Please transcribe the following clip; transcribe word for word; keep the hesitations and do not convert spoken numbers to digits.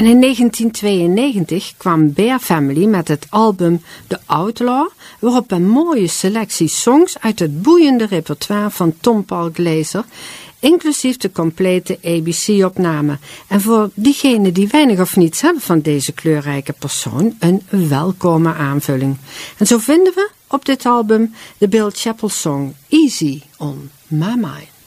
En in negentien tweeënnegentig kwam Bear Family met het album The Outlaw, waarop een mooie selectie songs uit het boeiende repertoire van Tom Paul Glaser, inclusief de complete A B C-opname. En voor diegenen die weinig of niets hebben van deze kleurrijke persoon, een welkome aanvulling. En zo vinden we op dit album de Bill Chappell song Easy on My Mind.